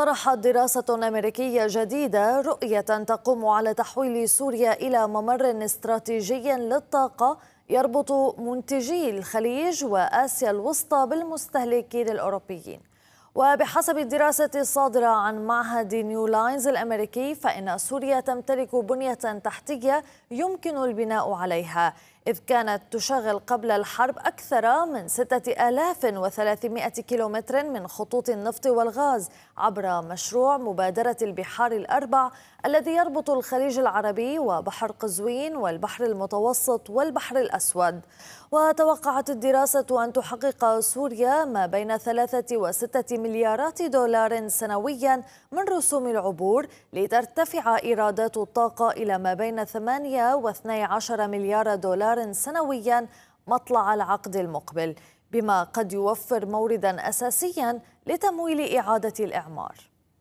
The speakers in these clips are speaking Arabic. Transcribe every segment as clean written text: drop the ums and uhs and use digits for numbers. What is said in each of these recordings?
طرحت دراسة أمريكية جديدة رؤية تقوم على تحويل سوريا إلى ممر استراتيجي للطاقة يربط منتجي الخليج وآسيا الوسطى بالمستهلكين الأوروبيين. وبحسب الدراسة الصادرة عن معهد نيو لاينز الأمريكي، فإن سوريا تمتلك بنية تحتية يمكن البناء عليها، إذ كانت تشغل قبل الحرب أكثر من 6300 كيلومتر من خطوط النفط والغاز عبر مشروع مبادرة البحار الأربع الذي يربط الخليج العربي وبحر قزوين والبحر المتوسط والبحر الأسود. وتوقعت الدراسة أن تحقق سوريا ما بين 3 و6 مليارات دولار سنويا من رسوم العبور، لترتفع إيرادات الطاقة إلى ما بين 8 و12 مليار دولار سنويا مطلع العقد المقبل، بما قد يوفر موردا أساسيا لتمويل إعادة الإعمار.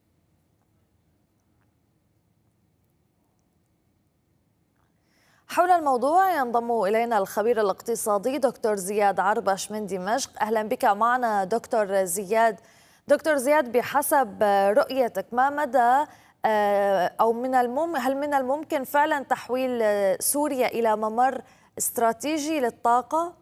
حول الموضوع ينضم إلينا الخبير الاقتصادي دكتور زياد عربش من دمشق. أهلا بك معنا دكتور زياد. دكتور زياد، بحسب رؤيتك ما مدى أو هل من الممكن فعلا تحويل سوريا إلى ممر استراتيجي للطاقة؟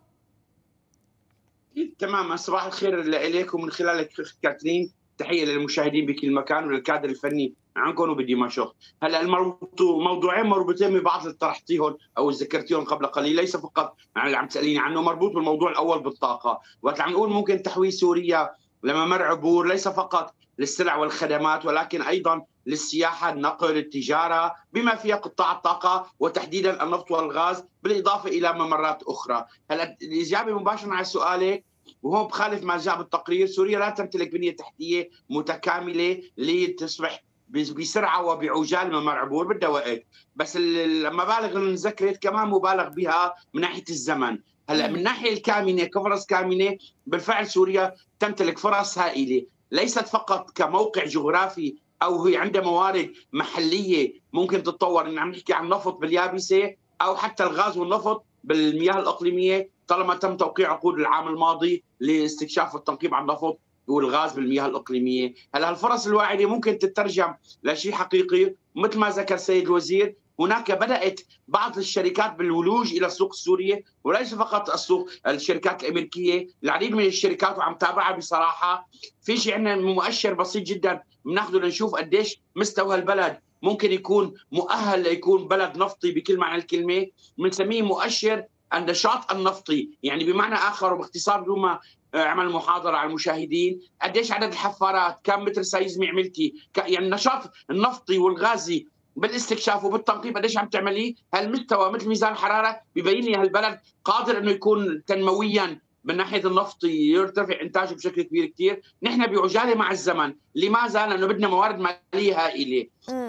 تماما. صباح الخير لك ومن خلالك كاترين تحية للمشاهدين بكل مكان وللكادر الفني عنكم وبدمشق. هلا موضوعين مربوطين ببعض اللي طرحتيهم او ذكرتيهم قبل قليل، ليس فقط اللي عم تساليني عنه، مربوط بالموضوع الاول بالطاقه. وقت عم نقول ممكن تحويل سوريا لممر عبور ليس فقط للسلع والخدمات ولكن ايضا للسياحه، النقل، التجاره، بما فيها قطاع الطاقه وتحديدا النفط والغاز، بالاضافه الى ممرات اخرى. هلا الاجابه مباشره على سؤالك، وهون بخالف ما جاء بالتقرير، سوريا لا تمتلك بنيه تحتيه متكامله لتصبح بسرعه وبعجال ممر عبور، بدها وقت. بس المبالغ اللي ذكرت كمان مبالغ بها من ناحيه الزمن. هلا من الناحيه الكامنه كفرص كامنه، بالفعل سوريا تمتلك فرص هائله، ليست فقط كموقع جغرافي او هي عندها موارد محليه ممكن تتطور، ان عم نحكي عن نفط باليابسه او حتى الغاز والنفط بالمياه الاقليميه، طالما تم توقيع عقود العام الماضي لاستكشاف والتنقيب عن النفط والغاز بالمياه الاقليميه. هلا الفرص الواعده ممكن تترجم لشيء حقيقي، مثل ما ذكر السيد الوزير، هناك بدات بعض الشركات بالولوج الى السوق السوريه، وليس فقط السوق، الشركات الامريكيه، العديد من الشركات، وعم تابعها بصراحه. في شيء عندنا مؤشر بسيط جدا بناخذه لنشوف قديش مستوى البلد ممكن يكون مؤهل ليكون بلد نفطي بكل معنى الكلمه، بنسميه مؤشر النشاط النفطي. يعني بمعنى اخر وباختصار بدون ما اعمل محاضره على المشاهدين، قديش عدد الحفارات، كم متر سيزمي عملتي، يعني النشاط النفطي والغازي بالاستكشاف وبالتنقيب قديش عم تعمليه. هالمستوى مثل ميزان الحراره ببين لي هالبلد قادر انه يكون تنمويا من ناحيه النفط، يرتفع انتاجه بشكل كبير كثير. نحن بعجاله مع الزمن، لماذا؟ لانه بدنا موارد ماليه هائله.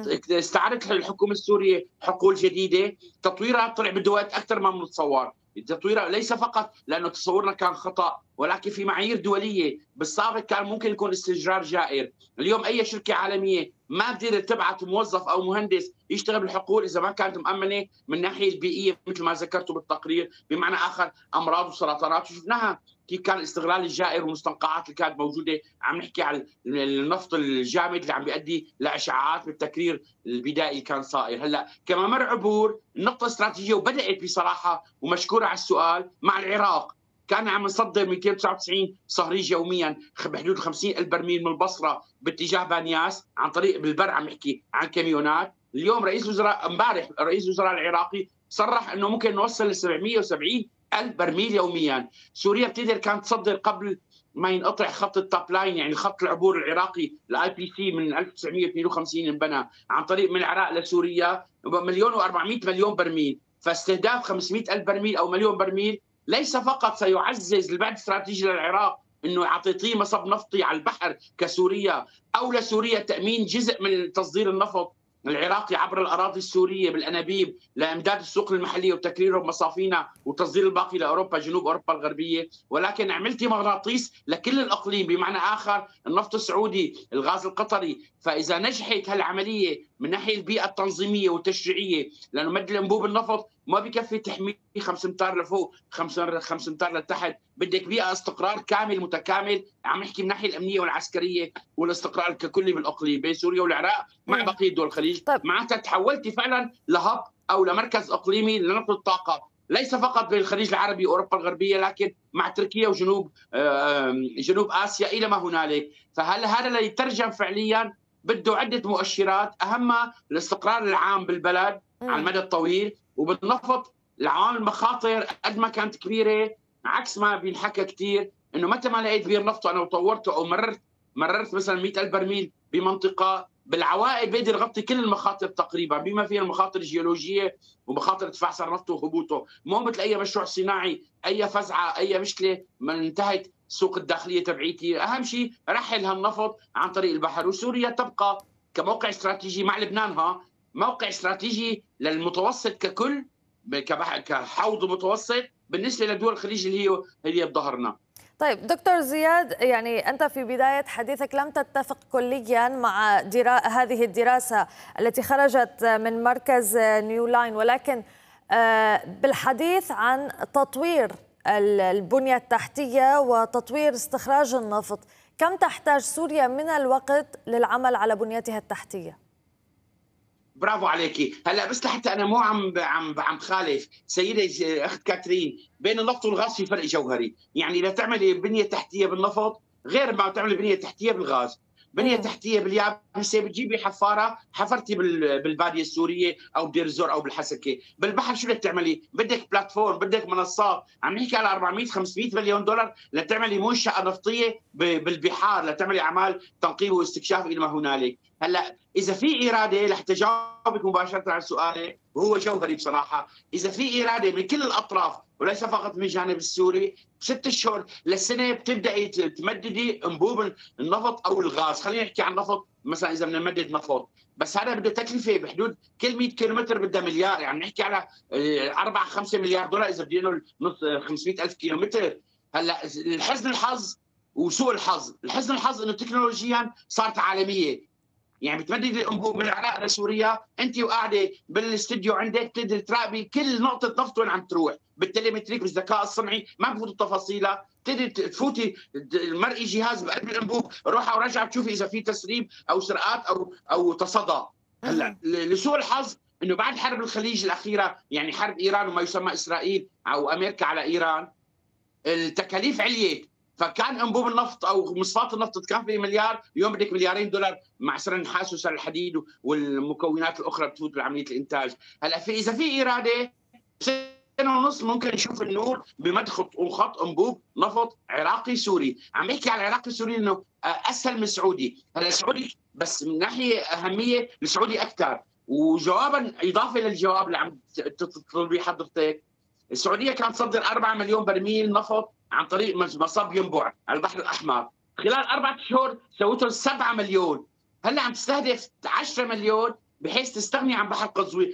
استعادت الحكومه السوريه حقول جديده، تطويرها طلع بده وقت اكثر ما بنتصور. تطويرها ليس فقط لانه تصورنا كان خطا، ولكن في معايير دوليه بالسابق كان ممكن يكون استئجار جائر. اليوم اي شركه عالميه ما قدرت تبعث موظف او مهندس يشتغل بالحقول اذا ما كانت مؤمنه من الناحيه البيئيه، مثل ما ذكرتوا بالتقرير، بمعنى اخر امراض وسرطانات، وشفناها كيف كان الاستغلال الجائر والمستنقعات اللي كانت موجوده. عم نحكي على النفط الجامد اللي عم بيؤدي لاشعاعات بالتكرير البدائي اللي كان صائر. هلا كممر عبور النقطه استراتيجيه، وبدات بصراحه ومشكوره على السؤال مع العراق. كان عم نصدر 299 صهريج يوميا بحدود 50,000 برميل من البصره باتجاه بانياس عن طريق بالبر، عم نحكي عن كاميونات. اليوم رئيس الوزراء امبارح رئيس الوزراء العراقي صرح انه ممكن نوصل ل 770,000 برميل يوميا. سوريا بتقدر كانت تصدر قبل ما ينقطع خط التاب لاين، يعني خط العبور العراقي الاي بي سي من 1952 انبنى عن طريق من العراق لسوريا 1,400,000 برميل. فاستهداف 500,000 برميل او مليون برميل ليس فقط سيعزز البعد الاستراتيجي للعراق انه يعطيه مصب نفطي على البحر كسوريا، او لسوريا تامين جزء من تصدير النفط العراقي عبر الاراضي السوريه بالانابيب لامداد السوق المحليه وتكريرهم مصافينا وتصدير الباقي لاوروبا، جنوب اوروبا الغربيه. ولكن عملتي مغناطيس لكل الاقليم، بمعنى اخر النفط السعودي، الغاز القطري. فاذا نجحت هالعمليه من ناحيه البيئه التنظيميه والتشريعيه، لانه مد الانبوب النفط ما بكفي تحميه 5 امتار لفوق 5 امتار لتحت، بدك بيئه استقرار كامل متكامل، عم نحكي من الناحيه الامنيه والعسكريه والاستقرار ككلي بالاقليم بين سوريا والعراق مع بقيه دول الخليج. طيب. معناتها تحولتي فعلا لهب او لمركز اقليمي لنقل الطاقه، ليس فقط بين الخليج العربي واوروبا الغربيه، لكن مع تركيا وجنوب جنوب اسيا الى ما هنالك. فهل هذا اللي يترجم فعليا بده عده مؤشرات، اهمها الاستقرار العام بالبلد على المدى الطويل، وبالنفط العوامل المخاطر قد ما كانت كبيره، عكس ما بينحكى كثير انه متى ما لقيت بير نفط انا وطورته او مررت مثلا 100,000 برميل بمنطقه بالعوائد بقدر يغطي كل المخاطر تقريبا، بما فيها المخاطر الجيولوجيه ومخاطر ارتفاع سعر نفطه وهبوطه، مو مثل اي مشروع صناعي، اي فزعه، اي مشكله ما انتهت السوق الداخليه تبعيتي. اهم شيء رحل هالنفط عن طريق البحر، وسوريا تبقى كموقع استراتيجي مع لبنان موقع استراتيجي للمتوسط ككل، كحوض متوسط بالنسبه لدول الخليج اللي هي بظهرنا. طيب دكتور زياد، يعني أنت في بداية حديثك لم تتفق كليا مع هذه الدراسة التي خرجت من مركز نيو لاين، ولكن بالحديث عن تطوير البنية التحتية وتطوير استخراج النفط، كم تحتاج سوريا من الوقت للعمل على بنيتها التحتية؟ برافو عليكي. هلا بس لحتى انا مو عم خالف سيده اخت كاترين، بين النفط والغاز في فرق جوهري، يعني لا تعملي بنيه تحتيه بالنفط غير ما تعملي بنيه تحتيه بالغاز. بنيه تحتيه باليابسه بتجيبي حفاره حفرتي بالباديه السوريه او بدير الزور او بالحسكه، بالبحر شو بدك تعملي؟ بدك بلاتفورم، بدك منصات، عم نحكي على 400 500 مليون دولار لتعملي منشاه نفطيه بالبحار، لتعملي اعمال تنقيب واستكشاف الى ما هنالك. هلا اذا في اراده، لحتى جاوبك مباشره على سؤالك وهو جوهري بصراحه، اذا في اراده من كل الاطراف وليس فقط من الجانب السوري، 6 اشهر للسنه بتبداي تمددي انبوب النفط او الغاز. خلينا نحكي عن النفط مثلا، اذا بدنا نمدد نفط، بس هذا بده تكلفه بحدود كل 100 كيلومتر بدها مليار، يعني نحكي على 4 5 مليار دولار اذا بدنا نص 500,000 كيلومتر. هلا الحزن الحظ وسوء الحظ، الحزن الحظ انه تكنولوجيا صارت عالميه، يعني بتمدد الانبوب من العراق لسوريا، انت وقاعده بالاستديو عندك تقدر تراقبي كل نقطه نفط وين عم تروح بالتليمتريك بالذكاء الصنعي، ما بفوت تفاصيلها، تقدر تفوتي المرئي جهاز بقلب الانبوب روحه ورجعه بتشوفي اذا في تسريب او سرقات او تصدى. هلا لسوء الحظ انه بعد حرب الخليج الاخيره، يعني حرب ايران وما يسمى اسرائيل او امريكا على ايران، التكاليف عليت، فكان انبوب النفط او مصفات النفط كان في مليار، اليوم بدك مليارين دولار مع سعر النحاس وسعر الحديد والمكونات الاخرى بتفوت بعمليه الانتاج. هلا اذا في اراده سنه ونص ممكن نشوف النور بمد خط انبوب نفط عراقي سوري. عم يحكي على العراقي السوري انه اسهل من السعودي، هلا السعودي بس من ناحيه اهميه السعودي اكثر. وجوابا اضافه للجواب اللي عم تطلبيه حضرتك، السعوديه كانت تصدر 4 مليون برميل نفط عن طريق مصب ينبع على البحر الاحمر، خلال 4 اشهر سويتهم 7 مليون، هلا عم تستهدف 10 مليون بحيث تستغني عن بحر قزوين،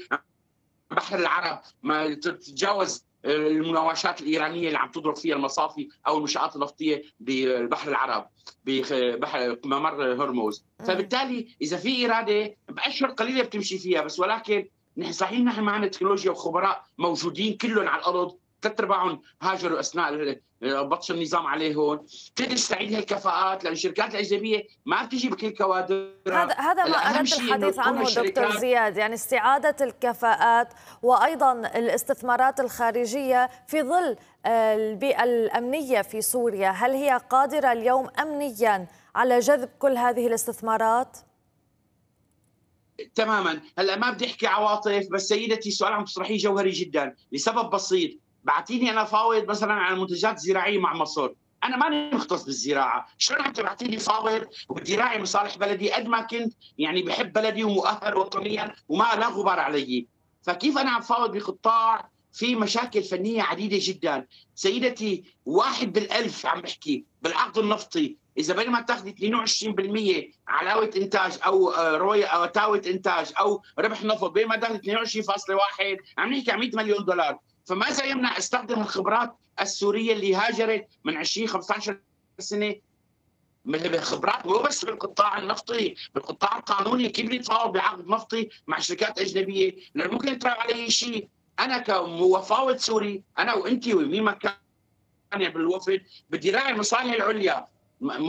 بحر العرب، ما تتجاوز المناوشات الايرانيه اللي عم تضرب فيها المصافي او المنشات النفطيه بالبحر العرب ببحر ممر هرمز. فبالتالي اذا في اراده باشهر قليله بتمشي فيها، بس ولكن صحيح نحن معنا تكنولوجيا وخبراء موجودين كلهم على الارض، 3/4 هاجروا اثناء بطش النظام عليهم، تقدر تستعيد هالكفاءات، لان الشركات الاجنبيه ما بتجي بكل كوادرها. هذا ما اردت الحديث عنه دكتور زياد، يعني استعاده الكفاءات وايضا الاستثمارات الخارجيه في ظل البيئه الامنيه في سوريا، هل هي قادره اليوم امنيا على جذب كل هذه الاستثمارات؟ تماما. هلا ما بدي احكي عواطف، بس سيدتي السؤال عم تطرحيه جوهري جدا لسبب بسيط، بعتيني انا فاوض مثلا على منتجات زراعيه مع مصر، انا ماني مختص بالزراعه، شلون عم تبعتيني فاوض وبدي راعي مصالح بلدي قد ما كنت يعني بحب بلدي ومؤهل وطنيا وما لا غبار علي؟ فكيف انا عم فاوض بقطاع في مشاكل فنيه عديده جدا؟ سيدتي 1 بالألف عم بحكي بالعقد النفطي، اذا بدل ما تاخذي 22% علاوه انتاج او رويه او تاوه انتاج او ربح نفط، بين ما تاخذي 22.1 عم نحكي عن 100 مليون دولار. فماذا يمنع استخدم الخبرات السوريه اللي هاجرت من 20 15 سنه خبرات مو بس بالقطاع النفطي، بالقطاع القانوني، كيف نتفاوض بعقد نفطي مع شركات اجنبيه؟ لانه ممكن يطرح علي شيء انا كمفاوض سوري، انا وانت ومين ما كان بالوفد، بدي راعي المصالح العليا.